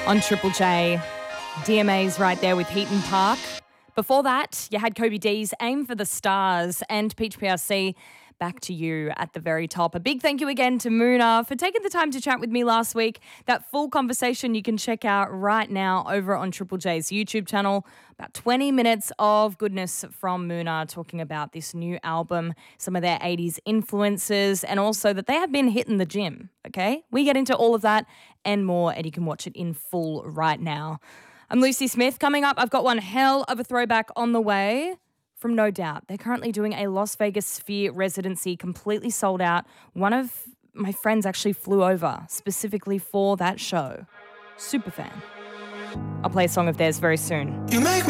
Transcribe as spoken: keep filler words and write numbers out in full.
On Triple J. D M A's right there with Heaton Park. Before that, you had Kobe D's Aim for the Stars and Peach P R C. Back to you at the very top. A big thank you again to Moona for taking the time to chat with me last week. That full conversation you can check out right now over on Triple J's YouTube channel. About twenty minutes of goodness from Moona talking about this new album, some of their eighties influences, and also that they have been hitting the gym, okay? We get into all of that and more, and you can watch it in full right now. I'm Lucy Smith. Coming up, I've got one hell of a throwback on the way from No Doubt. They're currently doing a Las Vegas Sphere residency, completely sold out. One of my friends actually flew over specifically for that show. Super fan. I'll play a song of theirs very soon. You make me